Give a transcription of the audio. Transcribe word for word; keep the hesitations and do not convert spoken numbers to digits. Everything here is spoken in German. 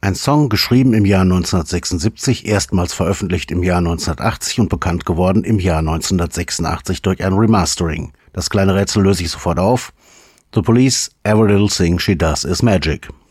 Ein Song, geschrieben im Jahr neunzehnhundertsechsundsiebzig, erstmals veröffentlicht im Jahr neunzehnhundertachtzig und bekannt geworden im Jahr neunzehnhundertsechsundachtzig durch ein Remastering. Das kleine Rätsel löse ich sofort auf. The Police, Every Little Thing She Does Is Magic.